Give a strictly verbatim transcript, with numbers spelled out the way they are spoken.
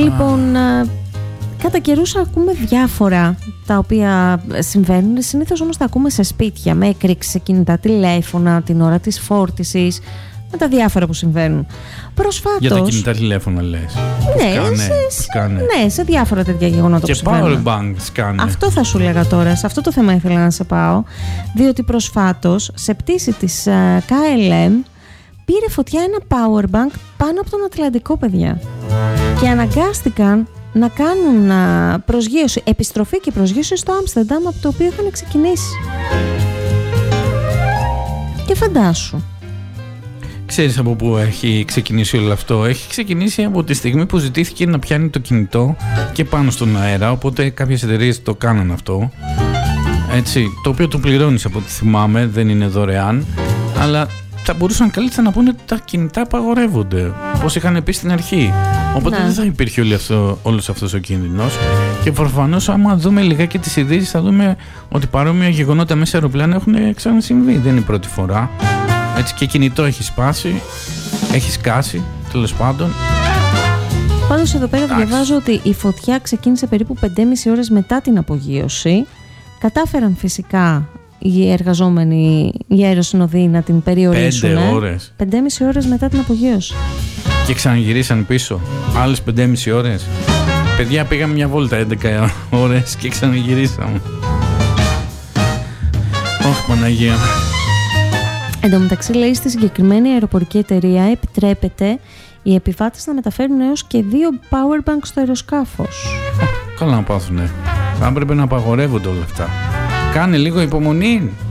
Λοιπόν, α, κατά καιρούς ακούμε διάφορα τα οποία συμβαίνουν. Συνήθως όμως τα ακούμε σε σπίτια, με έκρηξη σε κινητά τηλέφωνα, την ώρα της φόρτισης, με τα διάφορα που συμβαίνουν. Προσφάτως. Για τα κινητά τηλέφωνα λες? Ναι, σκάνε, σε, σκάνε. ναι, σε διάφορα τέτοια γεγονότα και που συμβαίνουν. Και power bank σκάνε. Αυτό θα σου λέγα τώρα, σε αυτό το θέμα ήθελα να σε πάω. Διότι προσφάτως σε πτήση της uh, Κέι Ελ Εμ πήρε φωτιά ένα power bank πάνω από τον Ατλαντικό, παιδιά. Και αναγκάστηκαν να κάνουν uh, προσγείωση, επιστροφή και προσγείωση στο Άμστερνταμ, από το οποίο είχαν ξεκινήσει. Και φαντάσου. Ξέρεις από πού έχει ξεκινήσει όλο αυτό? Έχει ξεκινήσει από τη στιγμή που ζητήθηκε να πιάνει το κινητό και πάνω στον αέρα, οπότε κάποιες εταιρείες το κάναν αυτό, έτσι, το οποίο το πληρώνεις από ό,τι θυμάμαι, δεν είναι δωρεάν, αλλά θα μπορούσαν καλύτερα να πούνε ότι τα κινητά απαγορεύονται, όπως είχαν πει στην αρχή. Οπότε να. δεν θα υπήρχε όλη αυτό, όλος αυτός ο κίνδυνος. Και προφανώς, άμα δούμε λιγάκι τις ειδήσεις, θα δούμε ότι παρόμοια γεγονότα μέσα αεροπλάνα έχουν ξανασυμβεί. Δεν είναι η πρώτη φορά. Έτσι, και κινητό έχει σπάσει, έχει σκάσει, τέλος πάντων. Πάντως εδώ πέρα Άξι. διαβάζω ότι η φωτιά ξεκίνησε περίπου πέντε και μισή ώρες μετά την απογείωση. Κατάφεραν φυσικά οι εργαζόμενοι, οι αεροσυνοδοί, να την περιορίσουν. Πέντε ώρες. Πέντε και μισή ώρες μετά την απογείωση. Και ξαναγυρίσαν πίσω. Άλλες πέντε και μισή ώρες. Παιδιά, πήγαμε μια βόλτα έντεκα ώρες και ξαναγυρίσαμε. Όχι, Παναγία. Εν τω μεταξύ, λέει, στη συγκεκριμένη αεροπορική εταιρεία επιτρέπεται οι επιβάτες να μεταφέρουν έως και δύο power bank στο αεροσκάφος. Καλά να πάθουνε. Θα έπρεπε να απαγορεύονται όλα αυτά. Κάνε λίγο υπομονή.